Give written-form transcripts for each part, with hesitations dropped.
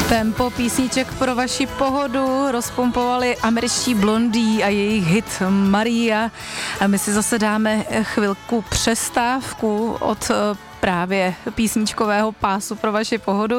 Tempo písniček pro vaši pohodu rozpumpovali američtí Blondie a jejich hit Maria. A my si zase dáme chvilku přestávku od právě písničkového pásu pro vaši pohodu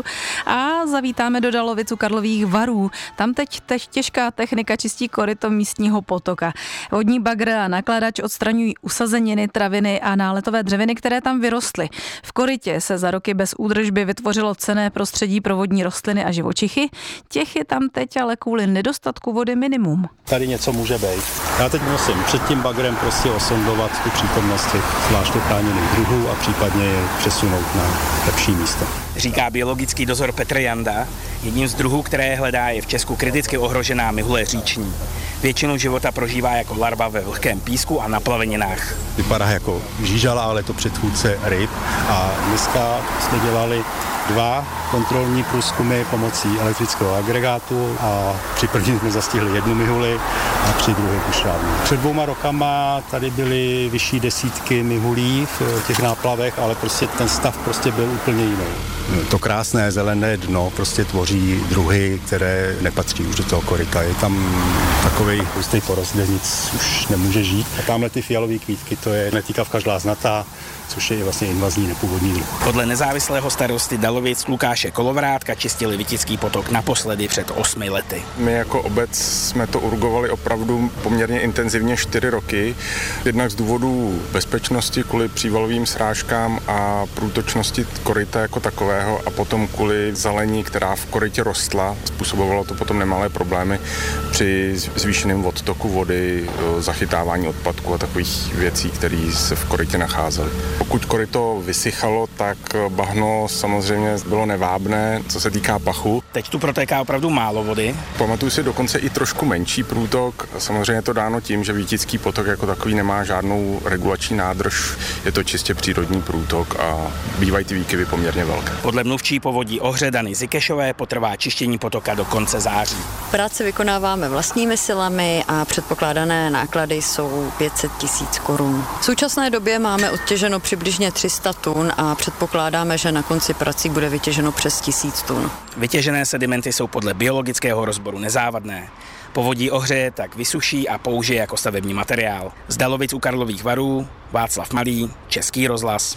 a zavítáme do Dalovic u Karlových Varů. Tam teď těžká technika čistí koryto místního potoka. Vodní bagr a nakladač odstraňují usazeniny, traviny a náletové dřeviny, které tam vyrostly. V korytě se za roky bez údržby vytvořilo cenné prostředí pro vodní rostliny a živočichy. Těch je tam teď ale kvůli nedostatku vody minimum. Tady něco může být. Já teď musím před tím bagrem prostě osondovat tu přítomnost těch zvláště chráněných druhů a případně je přesunout na lepší místo. Říká biologický dozor Petr Janda. Jedním z druhů, které hledá, je v Česku kriticky ohrožená mihule říční. Většinu života prožívá jako larva ve vlhkém písku a na plaveninách. Vypadá jako žížala, ale to předchůdce ryb. A dneska jsme dělali 2 kontrolní průzkumy pomocí elektrického agregátu a při prvním jsme zastihli 1 mihuli a při druhé už žádnou. Před 2 rokama tady byly vyšší desítky mihulí v těch náplavech, ale prostě ten stav prostě byl úplně jiný. To krásné zelené dno prostě tvoří druhy, které nepatří už do toho koryta. Je tam takový hustý porost, kde nic už nemůže žít. A tamhle ty fialové kvítky, to je netýkavka žláznatá, což je vlastně invazní nepůvodní druh. Podle nezávislého starosty Dalovic Lukáše Kolovrátka čistili Vitický potok naposledy před 8 lety. My jako obec jsme to urgovali opravdu poměrně intenzivně 4 roky. Jednak z důvodu bezpečnosti kvůli přívalovým srážkám a průtočnosti koryta jako takového a potom kvůli zelení, která v korytě rostla. Způsobovalo to potom nemalé problémy při zvýšeném odtoku vody, zachytávání odpadků a takových věcí, které se v korytě nacházely. Pokud koryto vysychalo, tak bahno samozřejmě bylo nevábné, co se týká pachu. Teď tu protéká opravdu málo vody. Pamatuju si dokonce i trošku menší průtok. Samozřejmě je to dáno tím, že Vitický potok jako takový nemá žádnou regulační nádrž. Je to čistě přírodní průtok a bývají ty výkyvy poměrně velké. Podle mluvčí povodí Ohře Dany Zikešové potrvá čištění potoka do konce září. Práce vykonáváme vlastními silami a předpokládané náklady jsou 500 000 korun. V současné době máme odtěženo přibližně 300 tun a předpokládáme, že na konci prací bude vytěženo přes 1000 tun. Vytěžené sedimenty jsou podle biologického rozboru nezávadné. Povodí Ohře tak vysuší a použije jako stavební materiál. Z Dalovic u Karlových Varů, Václav Malý, Český rozhlas.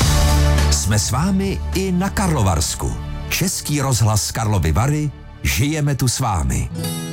Jsme s vámi i na Karlovarsku. Český rozhlas Karlovy Vary, žijeme tu s vámi.